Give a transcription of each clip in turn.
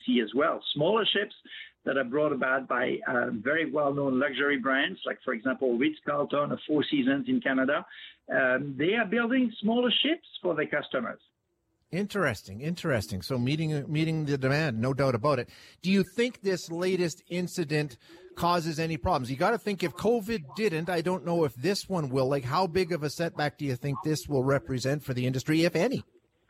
see as well. Smaller ships that are brought about by very well-known luxury brands, like, for example, Ritz-Carlton or Four Seasons in Canada. They are building smaller ships for their customers. Interesting. So meeting the demand, no doubt about it. Do you think this latest incident causes any problems? You got to think if COVID didn't, I don't know if this one will. Like, how big of a setback do you think this will represent for the industry, if any?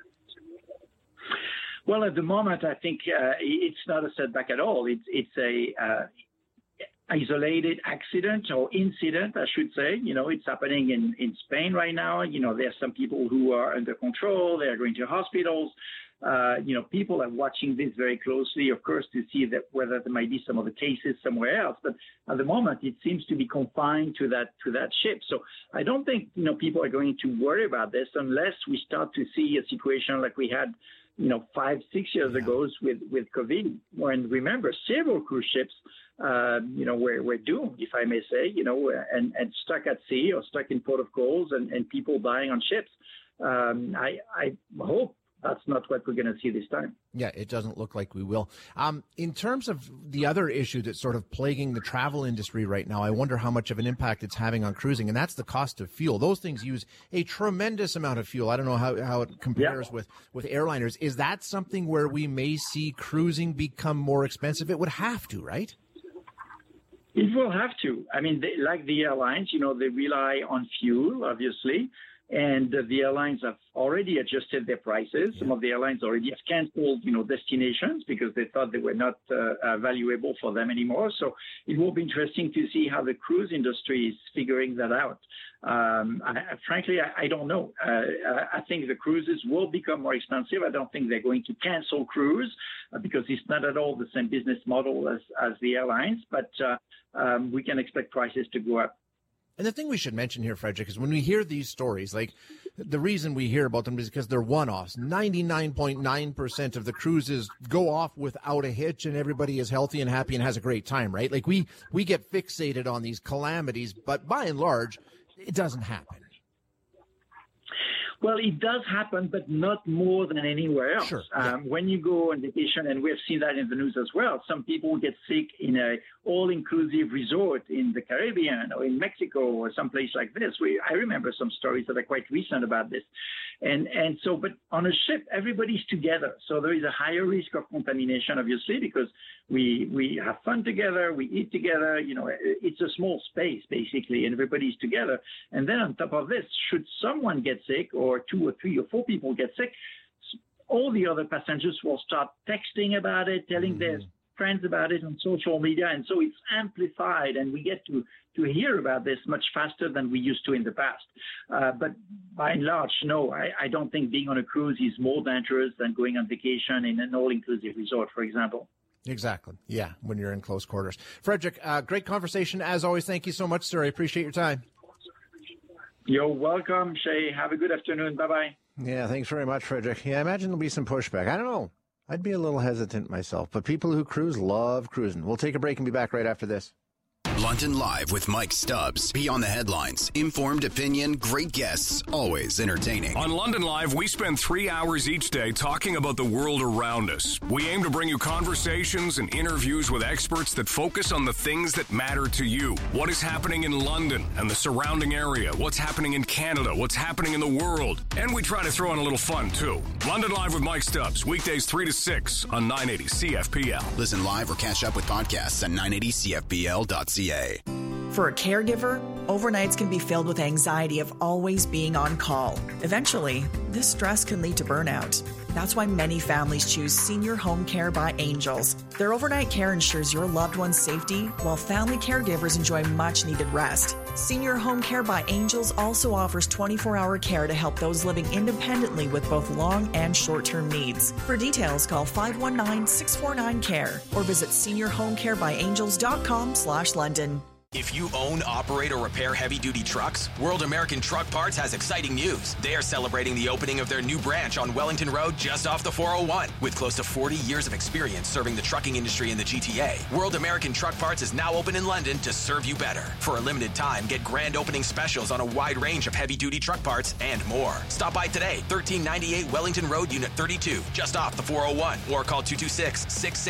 Well, at the moment, I think it's not a setback at all. It's a isolated accident or incident, I should say. It's happening in Spain right now. There's some people who are under control. They're going to hospitals. People are watching this very closely, of course, to see that whether there might be some other cases somewhere else. But at the moment, it seems to be confined to that ship. So I don't think, people are going to worry about this unless we start to see a situation like we had 5-6 years ago with COVID, when, remember, several cruise ships, were doomed, if I may say, and stuck at sea or stuck in port of calls and people dying on ships. I hope that's not what we're going to see this time. Yeah, it doesn't look like we will. In terms of the other issue that's sort of plaguing the travel industry right now, I wonder how much of an impact it's having on cruising, and that's the cost of fuel. Those things use a tremendous amount of fuel. I don't know how it compares with airliners. Is that something where we may see cruising become more expensive? It would have to, right? It will have to. I mean, like the airlines, they rely on fuel, obviously. And the airlines have already adjusted their prices. Some of the airlines already have canceled, destinations because they thought they were not valuable for them anymore. So it will be interesting to see how the cruise industry is figuring that out. Frankly, I don't know. I think the cruises will become more expensive. I don't think they're going to cancel cruise because it's not at all the same business model as the airlines. But we can expect prices to go up. And the thing we should mention here, Frederic, is when we hear these stories, like the reason we hear about them is because they're one-offs. 99.9% of the cruises go off without a hitch and everybody is healthy and happy and has a great time, right? Like we get fixated on these calamities, but by and large, it doesn't happen. Well, it does happen, but not more than anywhere else. Sure. When you go on vacation, and we've seen that in the news as well, some people get sick in a all-inclusive resort in the Caribbean or in Mexico or someplace like this. I remember some stories that are quite recent about this. And so, but on a ship, everybody's together. So there is a higher risk of contamination, obviously, because we have fun together, we eat together, it's a small space, basically, and everybody's together. And then on top of this, should someone get sick or 2 or 3 or 4 people get sick, all the other passengers will start texting about it, telling their friends about it on social media. And so it's amplified, and we get to hear about this much faster than we used to in the past. But by and large, no, I don't think being on a cruise is more dangerous than going on vacation in an all-inclusive resort, for example. Exactly. Yeah, when you're in close quarters. Frederic, great conversation. As always, thank you so much, sir. I appreciate your time. You're welcome, Shay. Have a good afternoon. Bye-bye. Yeah, thanks very much, Frederic. Yeah, I imagine there'll be some pushback. I don't know. I'd be a little hesitant myself, but people who cruise love cruising. We'll take a break and be back right after this. London Live with Mike Stubbs. Beyond the headlines. Informed opinion, great guests, always entertaining. On London Live, we spend 3 hours each day talking about the world around us. We aim to bring you conversations and interviews with experts that focus on the things that matter to you. What is happening in London and the surrounding area? What's happening in Canada? What's happening in the world? And we try to throw in a little fun, too. London Live with Mike Stubbs. Weekdays 3 to 6 on 980 CFPL. Listen live or catch up with podcasts at 980CFPL.ca. For a caregiver, overnights can be filled with anxiety of always being on call. Eventually, this stress can lead to burnout. That's why many families choose Senior Home Care by Angels. Their overnight care ensures your loved one's safety, while family caregivers enjoy much-needed rest. Senior Home Care by Angels also offers 24-hour care to help those living independently with both long and short-term needs. For details, call 519-649-CARE or visit seniorhomecarebyangels.com/London. If you own, operate, or repair heavy-duty trucks, World American Truck Parts has exciting news. They are celebrating the opening of their new branch on Wellington Road just off the 401. With close to 40 years of experience serving the trucking industry in the GTA, World American Truck Parts is now open in London to serve you better. For a limited time, get grand opening specials on a wide range of heavy-duty truck parts and more. Stop by today, 1398 Wellington Road, Unit 32, just off the 401, or call 226-66